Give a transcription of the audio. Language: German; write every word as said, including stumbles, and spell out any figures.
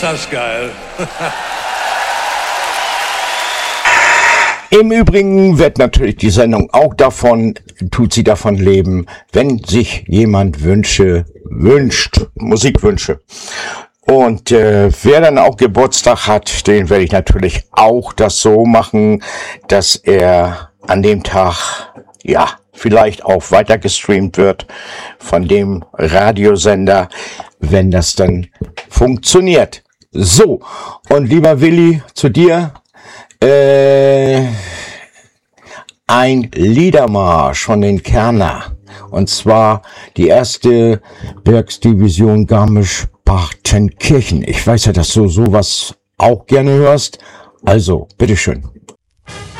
Ist das geil. Im Übrigen wird natürlich die Sendung auch davon, tut sie davon leben, wenn sich jemand Wünsche wünscht, Musikwünsche. Und äh, wer dann auch Geburtstag hat, den werde ich natürlich auch das so machen, dass er an dem Tag, ja, vielleicht auch weiter gestreamt wird von dem Radiosender, wenn das dann funktioniert. So, und lieber Willi, zu dir, äh, ein Liedermarsch von den Kerner. Und zwar die erste Werksdivision Garmisch-Partenkirchen. Ich weiß ja, dass du sowas auch gerne hörst. Also, bitteschön.